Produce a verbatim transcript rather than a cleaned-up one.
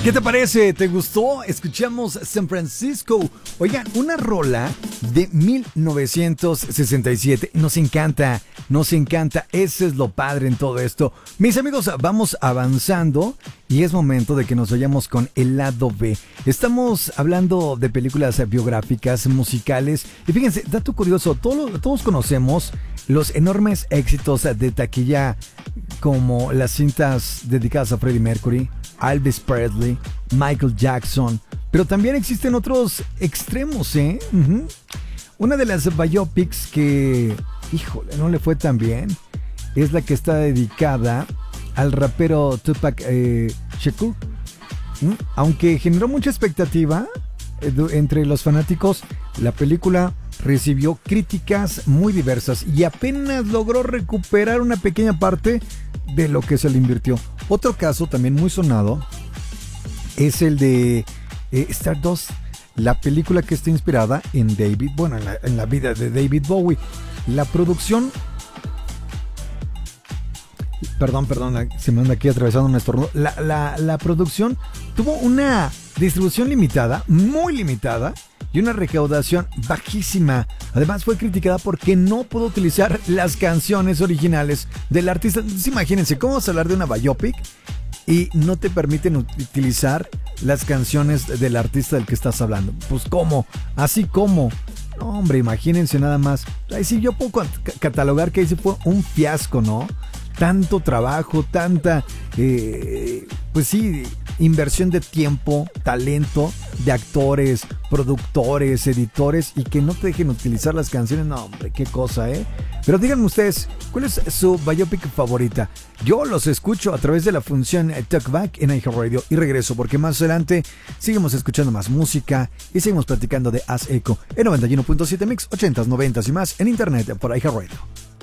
¿Qué te parece? ¿Te gustó? Escuchamos San Francisco. Oigan, una rola de mil novecientos sesenta y siete. Nos encanta, nos encanta. Ese es lo padre en todo esto. Mis amigos, vamos avanzando y es momento de que nos vayamos con el lado B. Estamos hablando de películas biográficas, musicales. Y fíjense, dato curioso, todos, todos conocemos los enormes éxitos de taquilla como las cintas dedicadas a Freddie Mercury, Elvis Presley, Michael Jackson, pero también existen otros extremos, ¿eh? Uh-huh. Una de las biopics que, híjole, no le fue tan bien, es la que está dedicada al rapero Tupac eh, Shakur. ¿Mm? Aunque generó mucha expectativa eh, entre los fanáticos, la película recibió críticas muy diversas y apenas logró recuperar una pequeña parte de lo que se le invirtió. Otro caso también muy sonado es el de eh, Stardust, la película que está inspirada en David, bueno, en la, en la vida de David Bowie. La producción, perdón, perdón, se me anda aquí atravesando un estornudo. La, la, la producción tuvo una distribución limitada, muy limitada, y una recaudación bajísima. Además fue criticada porque no pudo utilizar las canciones originales del artista. Entonces, imagínense, ¿cómo vas a hablar de una biopic y no te permiten utilizar las canciones del artista del que estás hablando? Pues ¿cómo? Así como. No, hombre, imagínense nada más. Ahí sí yo puedo catalogar que ahí sí fue un fiasco, ¿no? Tanto trabajo, tanta, eh, pues sí, inversión de tiempo, talento, de actores, productores, editores, y que no te dejen utilizar las canciones. No, hombre, qué cosa, ¿eh? Pero díganme ustedes, ¿cuál es su biopic favorita? Yo los escucho a través de la función Talkback en iHeartRadio y regreso porque más adelante seguimos escuchando más música y seguimos platicando de Haz Eco en noventa y uno punto siete Mix, ochentas, noventas y más en internet por iHeartRadio.